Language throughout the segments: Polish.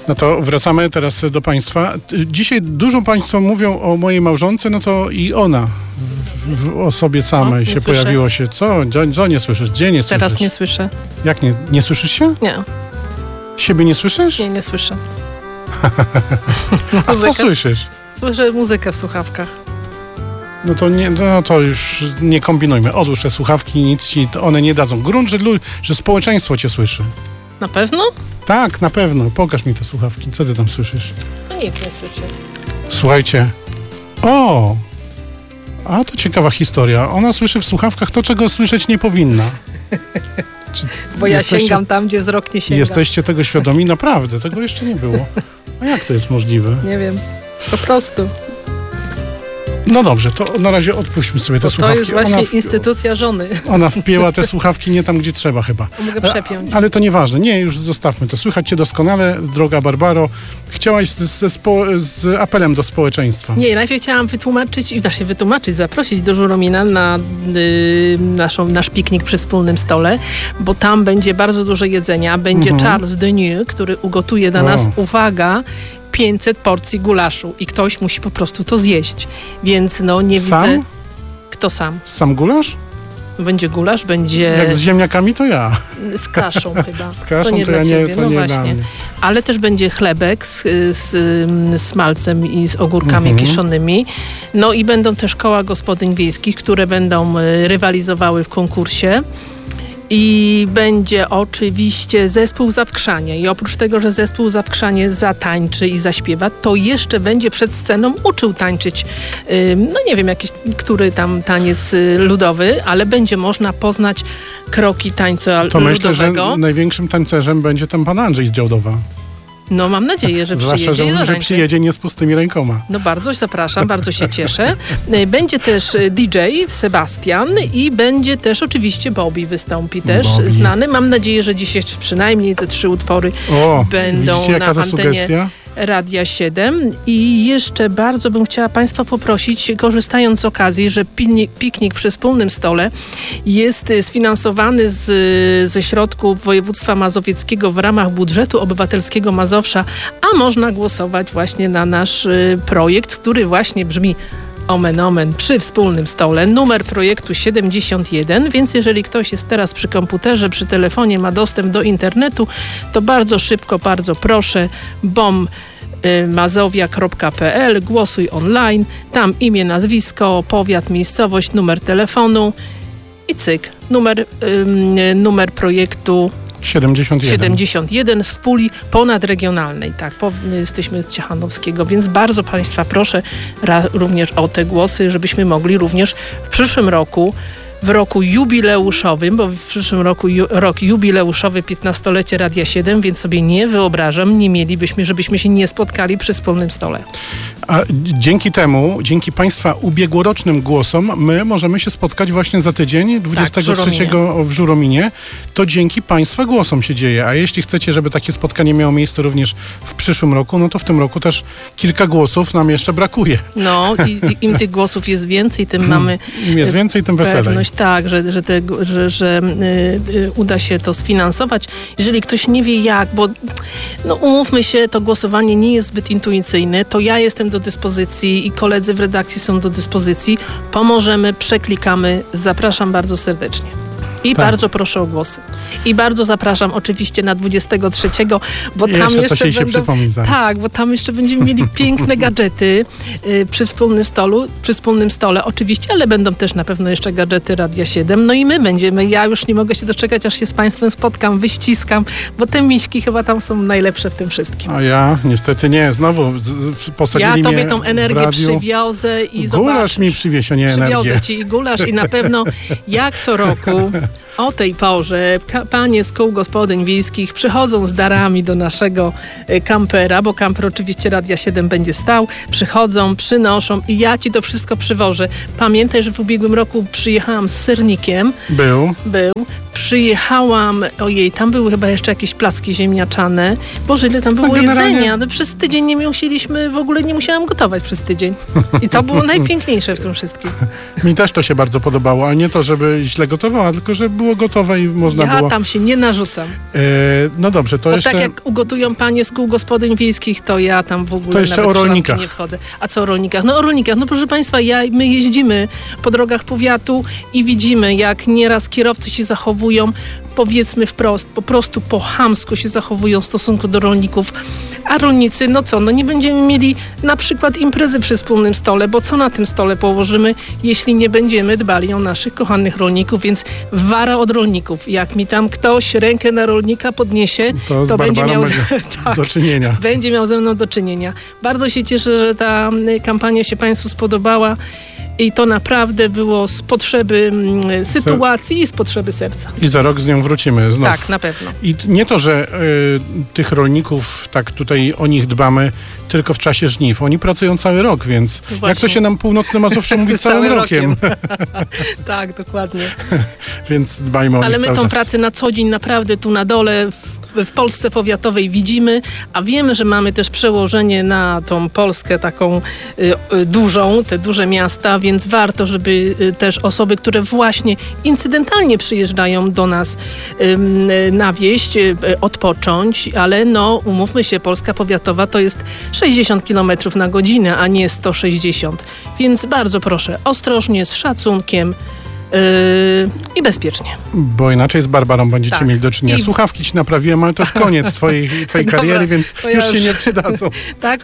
No to wracamy teraz do Państwa. Dzisiaj dużo Państwo mówią o mojej małżonce, no to i ona w osobie samej się pojawiło się. Co nie słyszysz? Gdzie nie słyszysz? Teraz nie słyszę. Jak nie? Nie słyszysz się? Nie. Siebie nie słyszysz? Nie słyszę. A co słyszysz? Słyszę muzykę w słuchawkach. No to, to już nie kombinujmy. Odłóż te słuchawki, nic ci one nie dadzą. Grunt, że społeczeństwo cię słyszy. Na pewno? Tak, na pewno. Pokaż mi te słuchawki. Co ty tam słyszysz? No nic nie słyszę. Słuchajcie. A to ciekawa historia. Ona słyszy w słuchawkach to, czego słyszeć nie powinna. Bo ja sięgam tam, gdzie wzrok nie sięga. Jesteście tego świadomi? Naprawdę. Tego jeszcze nie było. A jak to jest możliwe? Nie wiem. Po prostu. No dobrze, to na razie odpuśćmy sobie te słuchawki. To jest właśnie instytucja żony. Ona wpięła te słuchawki nie tam, gdzie trzeba chyba. Mogę przepiąć. Ale to nieważne. Nie, już zostawmy to. Słychać cię doskonale, droga Barbaro. Chciałaś z apelem do społeczeństwa. Nie, najpierw chciałam zaprosić do Żuromina na nasz piknik przy wspólnym stole, bo tam będzie bardzo dużo jedzenia. Będzie Charles Deniu, który ugotuje dla nas, uwaga, 500 porcji gulaszu i ktoś musi po prostu to zjeść. Więc nie widzę... Kto sam? Sam gulasz? Będzie gulasz, będzie... Jak z ziemniakami, to ja. Z kaszą chyba. Z kaszą to nie to dla ja ciebie. nie, to nie właśnie. dla mnie. Ale też będzie chlebek z smalcem i z ogórkami kiszonymi. No i będą też koła gospodyń wiejskich, które będą rywalizowały w konkursie. I będzie oczywiście zespół Zawkrzanie. I oprócz tego, że zespół Zawkrzanie zatańczy i zaśpiewa, to jeszcze będzie przed sceną uczył tańczyć, nie wiem, który tam taniec ludowy, ale będzie można poznać kroki tańca ludowego. To myślę, że największym tancerzem będzie ten pan Andrzej z Działdowa. No mam nadzieję, że przyjedzie. Zwłaszcza, że przyjedzie nie z pustymi rękoma. No bardzo zapraszam, bardzo się cieszę. Będzie też DJ Sebastian i będzie też oczywiście Bobby wystąpi też, znany. Mam nadzieję, że dzisiaj przynajmniej ze 3 utwory będą na antenie sugestia? Radia 7. I jeszcze bardzo bym chciała Państwa poprosić, korzystając z okazji, że piknik przy wspólnym stole jest sfinansowany ze środków województwa mazowieckiego w ramach budżetu obywatelskiego Mazowsza, a można głosować właśnie na nasz projekt, który właśnie brzmi Omen Omen przy wspólnym stole. Numer projektu 71, więc jeżeli ktoś jest teraz przy komputerze, przy telefonie, ma dostęp do internetu, to bardzo szybko, bardzo proszę, mazowia.pl, głosuj online, tam imię, nazwisko, powiat, miejscowość, numer telefonu i cyk. Numer projektu 71 w puli ponadregionalnej. Tak, my jesteśmy z Ciechanowskiego, więc bardzo Państwa proszę również o te głosy, żebyśmy mogli również w przyszłym roku, w roku jubileuszowym, bo w przyszłym roku rok jubileuszowy 15-lecie Radia 7, więc sobie nie wyobrażam, żebyśmy się nie spotkali przy wspólnym stole. A dzięki Państwa ubiegłorocznym głosom my możemy się spotkać właśnie za tydzień, 23 w Żurominie. To dzięki Państwa głosom się dzieje. A jeśli chcecie, żeby takie spotkanie miało miejsce również w przyszłym roku, no to w tym roku też kilka głosów nam jeszcze brakuje. No i im tych głosów jest więcej, tym mamy im jest więcej, tym weselej. Pewność, tak, że uda się to sfinansować. Jeżeli ktoś nie wie jak, bo umówmy się, to głosowanie nie jest zbyt intuicyjne, to ja jestem do dyspozycji i koledzy w redakcji są do dyspozycji. Pomożemy, przeklikamy. Zapraszam bardzo serdecznie. I bardzo proszę o głosy. I bardzo zapraszam oczywiście na 23, bo tam jeszcze się przypomni zaraz. Tak, bo tam jeszcze będziemy mieli piękne gadżety przy wspólnym stole oczywiście, ale będą też na pewno jeszcze gadżety Radia 7. No i my będziemy. Ja już nie mogę się doczekać, aż się z Państwem spotkam, wyściskam, bo te miśki chyba tam są najlepsze w tym wszystkim. A ja niestety nie. Znowu posadzili mnie. Ja tobie tą energię przywiozę i zobaczysz. Gulasz mi przywieź, a nie energię. Przywiozę ci i gulasz i na pewno jak co roku o tej porze panie z kół gospodyń wiejskich przychodzą z darami do naszego kampera, bo kamper oczywiście Radia 7 będzie stał. Przychodzą, przynoszą i ja ci to wszystko przywożę. Pamiętaj, że w ubiegłym roku przyjechałam z sernikiem. Był. przyjechałam, ojej, tam były chyba jeszcze jakieś placki ziemniaczane. Boże, ile tam było jedzenia. No, przez tydzień nie musieliśmy, w ogóle nie musiałam gotować przez tydzień. I to było najpiękniejsze w tym wszystkim. Mi też to się bardzo podobało, ale nie to, żeby źle gotowała, tylko żeby było gotowe i można było... Ja tam się nie narzucam. No dobrze, to jeszcze... tak jak ugotują panie z kół gospodyń wiejskich, to ja tam w ogóle to jeszcze nawet o rolnikach nie wchodzę. A co o rolnikach? No o rolnikach. No proszę państwa, my jeździmy po drogach powiatu i widzimy, jak nieraz kierowcy się zachowują, powiedzmy wprost, po prostu po chamsku się zachowują w stosunku do rolników. A rolnicy, no co, no nie będziemy mieli na przykład imprezy przy wspólnym stole, bo co na tym stole położymy, jeśli nie będziemy dbali o naszych kochanych rolników, więc wara od rolników. Jak mi tam ktoś rękę na rolnika podniesie, to będzie miał do czynienia. Będzie miał ze mną do czynienia. Bardzo się cieszę, że ta kampania się państwu spodobała. I to naprawdę było z potrzeby sytuacji i z potrzeby serca. I za rok z nią wrócimy znów. Tak, na pewno. I nie to, że tych rolników, tak tutaj o nich dbamy tylko w czasie żniw. Oni pracują cały rok, więc właśnie. Jak to się nam północne Mazowsze mówi, całym rokiem. Tak, dokładnie. Więc dbajmy o nich Ale my cały tą czas. pracę na co dzień naprawdę tu na dole w Polsce powiatowej widzimy, a wiemy, że mamy też przełożenie na tą Polskę taką dużą, te duże miasta, więc warto, żeby też osoby, które właśnie incydentalnie przyjeżdżają do nas na wieś, odpocząć, ale no umówmy się, Polska powiatowa to jest 60 km na godzinę, a nie 160. Więc bardzo proszę, ostrożnie, z szacunkiem, i bezpiecznie. Bo inaczej z Barbarą będziecie mieli do czynienia. Słuchawki ci naprawiłem, ale to już koniec twojej kariery, więc już się nie przydadzą. Tak,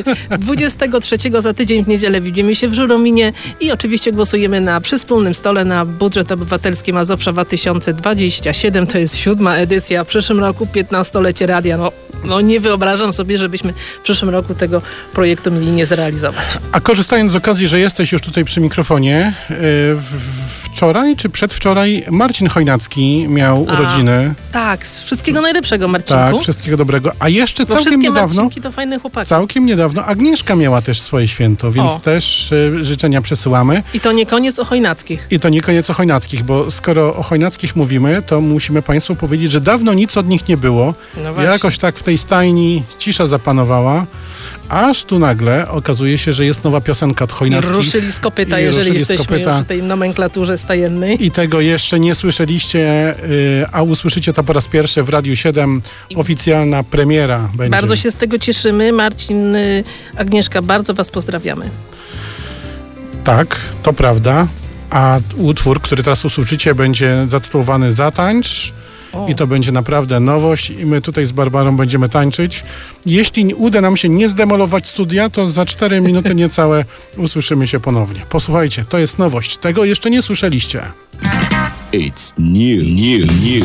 23 za tydzień w niedzielę widzimy się w Żurominie i oczywiście głosujemy przy wspólnym stole na budżet obywatelski Mazowsza 2027. To jest 7. edycja. W przyszłym roku 15-lecie radia. No nie wyobrażam sobie, żebyśmy w przyszłym roku tego projektu mieli nie zrealizować. A korzystając z okazji, że jesteś już tutaj przy mikrofonie, wczoraj czy przedwczoraj Marcin Chojnacki miał urodziny. Tak, wszystkiego najlepszego, Marcinku. Tak, wszystkiego dobrego. A jeszcze bo całkiem niedawno... Marcinki to fajne chłopaki. Całkiem niedawno Agnieszka miała też swoje święto, więc też życzenia przesyłamy. I to nie koniec o Chojnackich. I to nie koniec o Chojnackich, bo skoro o Chojnackich mówimy, to musimy państwu powiedzieć, że dawno nic od nich nie było. No jakoś tak w tej stajni cisza zapanowała. Aż tu nagle okazuje się, że jest nowa piosenka od Chojnackich. I ruszyli z kopyta, jeżeli jesteśmy już w tej nomenklaturze stajennej. I tego jeszcze nie słyszeliście, a usłyszycie to po raz pierwszy w Radiu 7. Oficjalna premiera będzie. Bardzo się z tego cieszymy. Marcin, Agnieszka, bardzo was pozdrawiamy. Tak, to prawda. A utwór, który teraz usłyszycie, będzie zatytułowany Zatańcz. I to będzie naprawdę nowość i my tutaj z Barbarą będziemy tańczyć. Jeśli uda nam się nie zdemolować studia, to za 4 minuty niecałe usłyszymy się ponownie. Posłuchajcie, to jest nowość. Tego jeszcze nie słyszeliście. It's new.